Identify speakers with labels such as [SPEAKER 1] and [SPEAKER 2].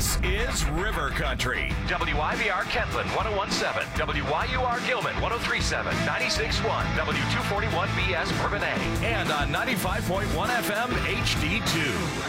[SPEAKER 1] This is River Country.
[SPEAKER 2] WIVR Kentland 1017, WYUR Gilman 1037, 96.1, W241BS Bourbonnais.
[SPEAKER 1] And on 95.1 FM HD2.